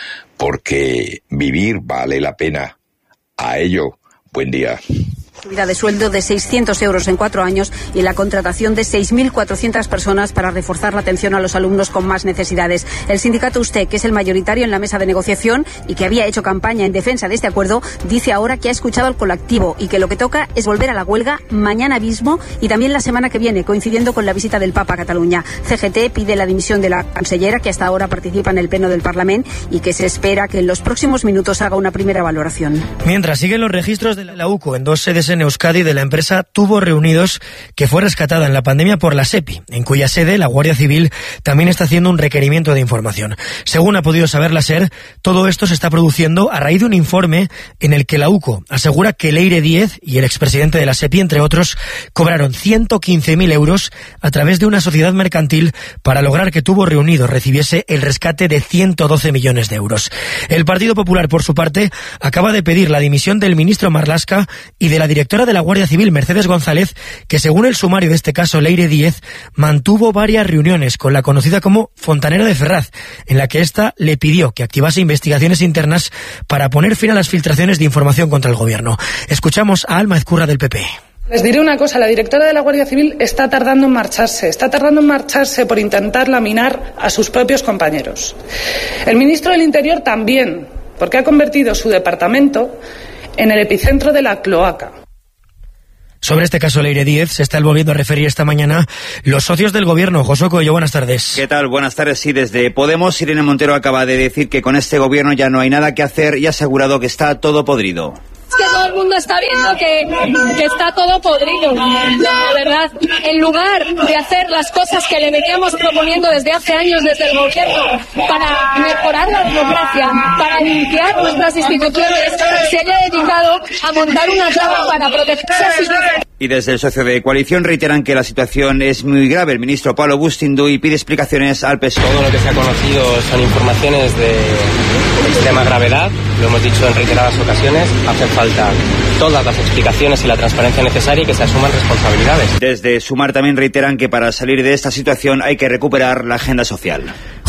Porque vivir vale la pena. A ello, buen día. Subida de sueldo de seiscientos euros en cuatro años y la contratación de seis mil cuatrocientas personas para reforzar la atención a los alumnos con más necesidades. El sindicato Usted, que es el mayoritario en la mesa de negociación y que había hecho campaña en defensa de este acuerdo, dice ahora que ha escuchado al colectivo y que lo que toca es volver a la huelga mañana mismo y también la semana que viene, coincidiendo con la visita del Papa a Cataluña. C G T pide la dimisión de la cancellera, que hasta ahora participa en el pleno del Parlamento y que se espera que en los próximos minutos haga una primera valoración. Mientras siguen los registros de la U C O en dos sedes en Euskadi de la empresa Tubos Reunidos, que fue rescatada en la pandemia por la SEPI, en cuya sede la Guardia Civil también está haciendo un requerimiento de información. Según ha podido saber la SER, todo esto se está produciendo a raíz de un informe en el que la U C O asegura que Leire Díez y el expresidente de la SEPI, entre otros, cobraron ciento quince mil euros a través de una sociedad mercantil para lograr que Tubos Reunidos recibiese el rescate de ciento doce millones de euros. El Partido Popular, por su parte, acaba de pedir la dimisión del ministro Marlaska y de la directora de la Guardia Civil, Mercedes González, que según el sumario de este caso, Leire Díez mantuvo varias reuniones con la conocida como Fontanera de Ferraz, en la que ésta le pidió que activase investigaciones internas para poner fin a las filtraciones de información contra el gobierno. Escuchamos a Alma Ezcurra del P P. Les diré una cosa, la directora de la Guardia Civil está tardando en marcharse, está tardando en marcharse por intentar laminar a sus propios compañeros. El ministro del Interior también, porque ha convertido su departamento en el epicentro de la cloaca. Sobre este caso Leire Díez se están volviendo a referir esta mañana los socios del gobierno. Josué Coello, buenas tardes. ¿Qué tal? Buenas tardes. Sí, desde Podemos, Irene Montero acaba de decir que con este gobierno ya no hay nada que hacer y ha asegurado que está todo podrido. Es que todo el mundo está viendo que, que está todo podrido, de verdad. En lugar de hacer las cosas que le veníamos proponiendo desde hace años desde el gobierno para mejorar la democracia, para limpiar nuestras instituciones, se haya dedicado a montar una trama para protegerse a sus... Y desde el socio de coalición reiteran que la situación es muy grave. El ministro Pablo Bustinduy pide explicaciones al P S O E. Todo lo que se ha conocido son informaciones de extrema gravedad, lo hemos dicho en reiteradas ocasiones. Hacen falta todas las explicaciones y la transparencia necesaria y que se asuman responsabilidades. Desde Sumar también reiteran que para salir de esta situación hay que recuperar la agenda social.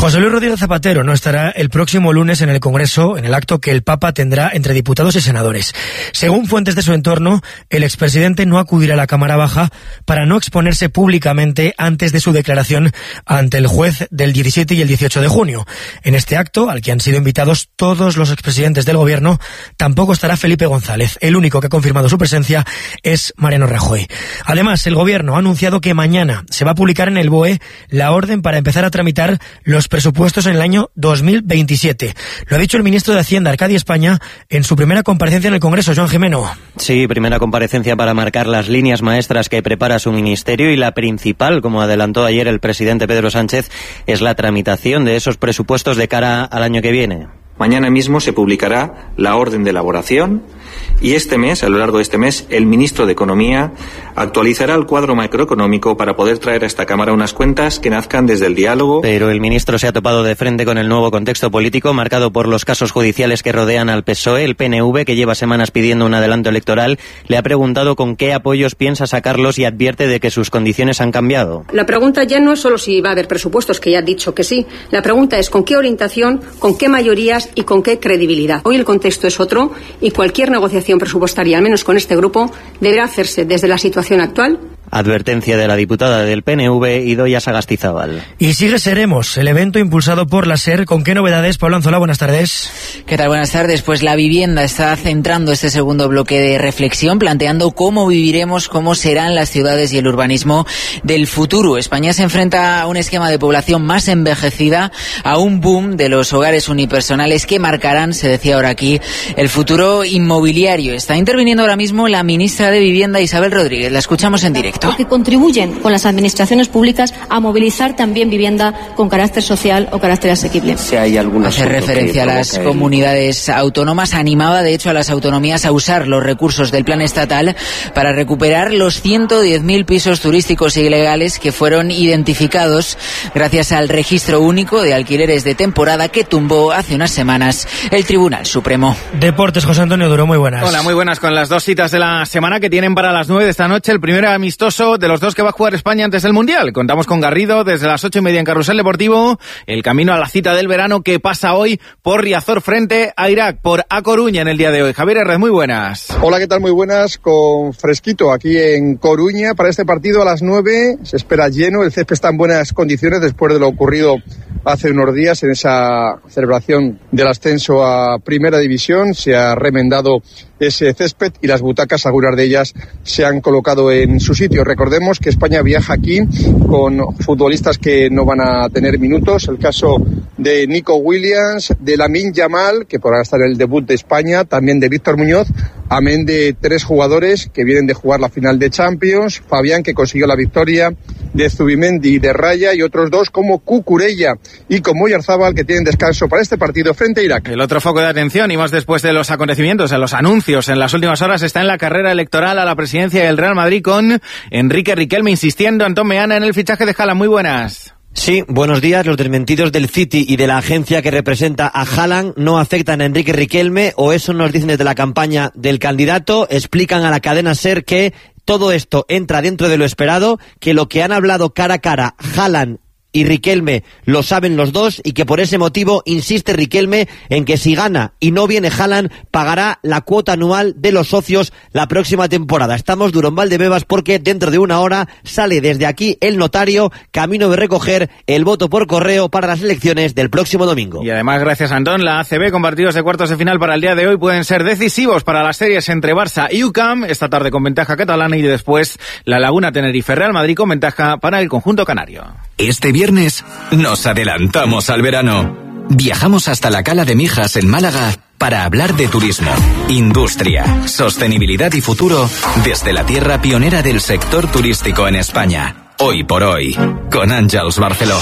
José Luis Rodríguez Zapatero no estará el próximo lunes en el Congreso, en el acto que el Papa tendrá entre diputados y senadores. Según fuentes de su entorno, el expresidente no acudirá a la Cámara Baja para no exponerse públicamente antes de su declaración ante el juez del diecisiete y el dieciocho de junio. En este acto, al que han sido invitados todos los expresidentes del Gobierno, tampoco estará Felipe González. El único que ha confirmado su presencia es Mariano Rajoy. Además, el Gobierno ha anunciado que mañana se va a publicar en el B O E la orden para empezar a tramitar los presupuestos en el año dos mil veintisiete. Lo ha dicho el ministro de Hacienda, Arcadio España, en su primera comparecencia en el Congreso. Joan Jimeno. Sí, primera comparecencia para marcar las líneas maestras que prepara su ministerio, y la principal, como adelantó ayer el presidente Pedro Sánchez, es la tramitación de esos presupuestos de cara al año que viene. Mañana mismo se publicará la orden de elaboración y este mes, a lo largo de este mes, el ministro de Economía actualizará el cuadro macroeconómico para poder traer a esta Cámara unas cuentas que nazcan desde el diálogo. Pero el ministro se ha topado de frente con el nuevo contexto político marcado por los casos judiciales que rodean al P S O E. El P N V, que lleva semanas pidiendo un adelanto electoral, le ha preguntado con qué apoyos piensa sacarlos y advierte de que sus condiciones han cambiado. La pregunta ya no es solo si va a haber presupuestos, que ya ha dicho que sí. La pregunta es con qué orientación, con qué mayorías y con qué credibilidad. Hoy el contexto es otro y cualquier negociación presupuestaria, al menos con este grupo, deberá hacerse desde la situación actual. Advertencia de la diputada del P N V, Idoia Sagastizábal. Y sigue Seremos, el evento impulsado por la SER. ¿Con qué novedades? Pablo Anzola, buenas tardes. ¿Qué tal? Buenas tardes. Pues la vivienda está centrando este segundo bloque de reflexión, planteando cómo viviremos, cómo serán las ciudades y el urbanismo del futuro. España se enfrenta a un esquema de población más envejecida, a un boom de los hogares unipersonales que marcarán, se decía ahora aquí, el futuro inmobiliario. Está interviniendo ahora mismo la ministra de Vivienda, Isabel Rodríguez. La escuchamos en directo. Porque contribuyen con las administraciones públicas a movilizar también vivienda con carácter social o carácter asequible. Si hay alguna Hace referencia a las el... comunidades autónomas, animaba de hecho a las autonomías a usar los recursos del plan estatal para recuperar los ciento diez mil pisos turísticos ilegales que fueron identificados gracias al registro único de alquileres de temporada que tumbó hace unas semanas el Tribunal Supremo. Deportes, José Antonio Duro, muy buenas. Hola, muy buenas, con las dos citas de la semana que tienen para las nueve de esta noche. El primero amistoso de los dos que va a jugar España antes del Mundial. Contamos con Garrido desde las ocho y media en Carrusel Deportivo. El camino a la cita del verano que pasa hoy por Riazor frente a Irak, por A Coruña en el día de hoy. Javier Herrez, muy buenas. Hola, ¿qué tal? Muy buenas, con fresquito aquí en Coruña para este partido a las nueve. Se espera lleno, el césped está en buenas condiciones después de lo ocurrido hace unos días en esa celebración del ascenso a Primera División. Se ha remendado ese césped y las butacas, algunas de ellas, se han colocado en su sitio. Recordemos que España viaja aquí con futbolistas que no van a tener minutos. El caso de Nico Williams, de Lamine Yamal, que podrá estar en el debut de España, también de Víctor Muñoz, amén de tres jugadores que vienen de jugar la final de Champions, Fabián, que consiguió la victoria, de Zubimendi y de Raya, y otros dos como Cucurella y como Oyarzábal, que tienen descanso para este partido frente a Irak. El otro foco de atención, y más después de los acontecimientos, en los anuncios en las últimas horas, está en la carrera electoral a la presidencia del Real Madrid con Enrique Riquelme insistiendo, Antón Meana, en el fichaje de Haaland. Muy buenas. Sí, buenos días. Los desmentidos del City y de la agencia que representa a Haaland no afectan a Enrique Riquelme, o eso nos dicen desde la campaña del candidato. Explican a la cadena SER que todo esto entra dentro de lo esperado, que lo que han hablado cara a cara Haaland y Riquelme lo saben los dos, y que por ese motivo insiste Riquelme en que si gana y no viene Haaland, pagará la cuota anual de los socios la próxima temporada. Estamos duro en Valdebebas porque dentro de una hora sale desde aquí el notario, camino de recoger el voto por correo para las elecciones del próximo domingo. Y además, gracias Antón, la A C B con partidos de cuartos de final para el día de hoy pueden ser decisivos para las series entre Barça y U C A M, esta tarde con ventaja catalana, y después la Laguna Tenerife Real Madrid con ventaja para el conjunto canario. Este viernes nos adelantamos al verano. Viajamos hasta la Cala de Mijas en Málaga para hablar de turismo, industria, sostenibilidad y futuro desde la tierra pionera del sector turístico en España. Hoy por hoy, con Àngels Barceló.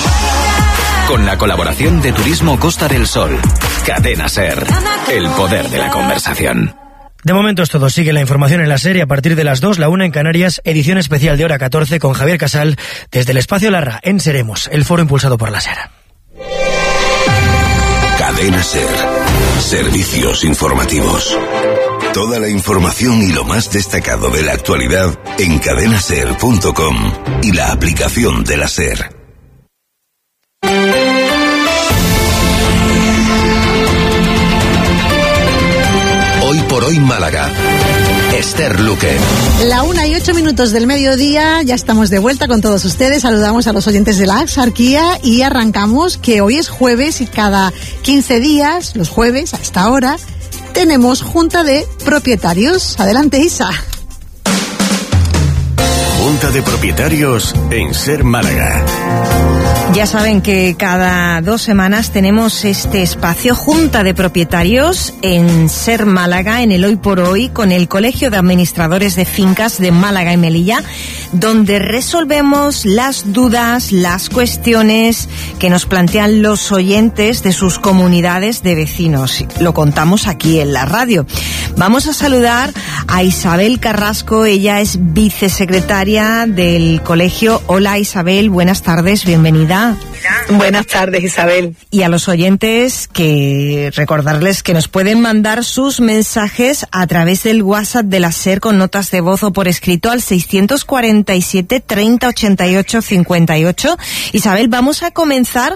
Con la colaboración de Turismo Costa del Sol. Cadena SER. El poder de la conversación. De momento es todo. Sigue la información en la serie a partir de las dos, la una en Canarias, edición especial de hora catorce con Javier Casal desde el Espacio Larra en Seremos, el foro impulsado por la SER. Cadena SER. Servicios informativos. Toda la información y lo más destacado de la actualidad en cadena ser punto com y la aplicación de la SER. Esther Luque. La una y ocho minutos del mediodía, ya estamos de vuelta con todos ustedes. Saludamos a los oyentes de la Axarquía y arrancamos que hoy es jueves y cada quince días, los jueves, a esta hora, tenemos Junta de Propietarios. Adelante, Isa. Junta de Propietarios en Ser Málaga. Ya saben que cada dos semanas tenemos este espacio Junta de Propietarios en Ser Málaga, en el Hoy por Hoy, con el Colegio de Administradores de Fincas de Málaga y Melilla, donde resolvemos las dudas, las cuestiones que nos plantean los oyentes de sus comunidades de vecinos. Lo contamos aquí en la radio. Vamos a saludar a Isabel Carrasco, ella es vicesecretaria del colegio. Hola Isabel, buenas tardes, bienvenida. Buenas tardes, Isabel. Y a los oyentes, que recordarles que nos pueden mandar sus mensajes a través del WhatsApp de la SER con notas de voz o por escrito al seiscientos cuarenta y siete, treinta, ochenta y ocho, cincuenta y ocho. Isabel, vamos a comenzar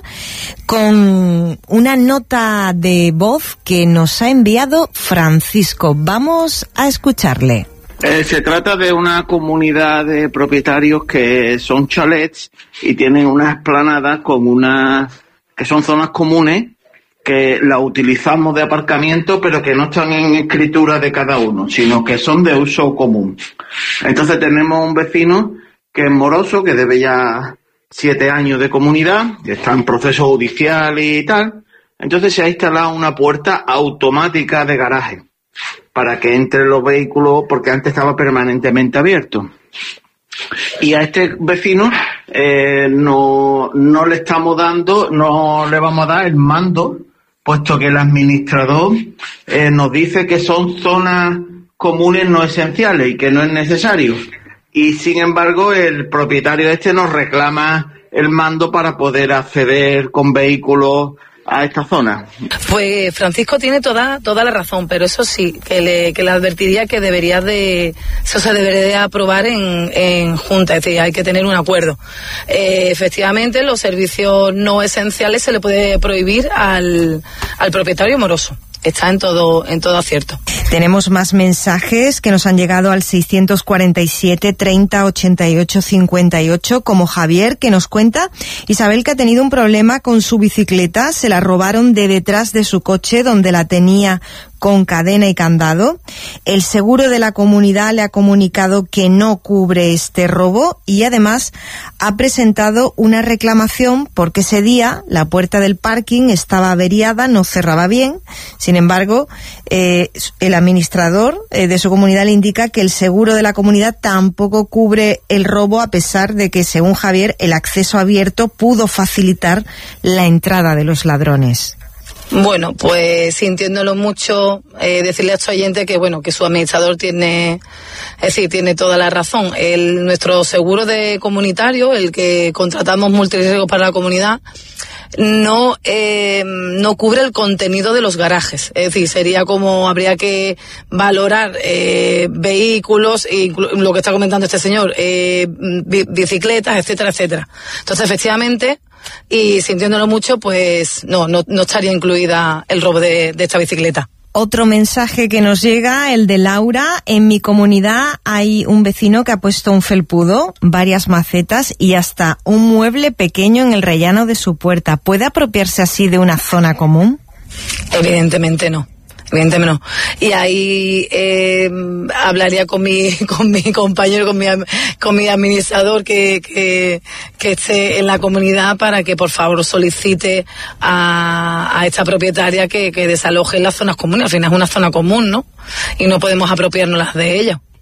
con una nota de voz que nos ha enviado Francisco. Vamos a escucharle. Eh, se trata de una comunidad de propietarios que son chalets y tienen unas esplanadas con unas que son zonas comunes que la utilizamos de aparcamiento, pero que no están en escritura de cada uno, sino que son de uso común. Entonces tenemos un vecino que es moroso, que debe ya siete años de comunidad, que está en proceso judicial y tal. Entonces se ha instalado una puerta automática de garaje para que entren los vehículos, porque antes estaba permanentemente abierto. Y a este vecino eh, no, no le estamos dando, no le vamos a dar el mando, puesto que el administrador eh, nos dice que son zonas comunes no esenciales y que no es necesario. Y sin embargo el propietario este nos reclama el mando para poder acceder con vehículos a esta zona. Pues Francisco tiene toda toda la razón, pero eso sí, que le, que le advertiría que debería de, eso se debería de aprobar en, en junta, es decir, hay que tener un acuerdo. Eh, efectivamente, los servicios no esenciales se le puede prohibir al, al propietario moroso. Está en todo en todo acierto. Tenemos más mensajes que nos han llegado al seiscientos cuarenta y siete, treinta, ochenta y ocho, cincuenta y ocho, como Javier, que nos cuenta, Isabel, que ha tenido un problema con su bicicleta, se la robaron de detrás de su coche donde la tenía con cadena y candado. El seguro de la comunidad le ha comunicado que no cubre este robo y además ha presentado una reclamación porque ese día la puerta del parking estaba averiada, no cerraba bien. Sin embargo, eh, el administrador eh, de su comunidad le indica que el seguro de la comunidad tampoco cubre el robo, a pesar de que, según Javier, el acceso abierto pudo facilitar la entrada de los ladrones. Bueno, pues sintiéndolo mucho, eh, decirle a este oyente que bueno, que su administrador tiene, es decir, tiene toda la razón. El, nuestro seguro de comunitario, el que contratamos multirriesgos para la comunidad, no eh, no cubre el contenido de los garajes. Es decir, sería como habría que valorar eh, vehículos, e lo que está comentando este señor, eh, bicicletas, etcétera, etcétera. Entonces, efectivamente, y sintiéndolo mucho, pues no, no, no estaría incluida el robo de, de esta bicicleta. Otro mensaje que nos llega, el de Laura. En mi comunidad hay un vecino que ha puesto un felpudo, varias macetas y hasta un mueble pequeño en el rellano de su puerta. ¿Puede apropiarse así de una zona común? Evidentemente no. Evidentemente no. Y ahí eh, hablaría con mi con mi compañero, con mi con mi administrador que, que que esté en la comunidad para que por favor solicite a, a esta propietaria que, que desaloje las zonas comunes. Al final es una zona común, ¿no? Y no podemos apropiarnos de ella.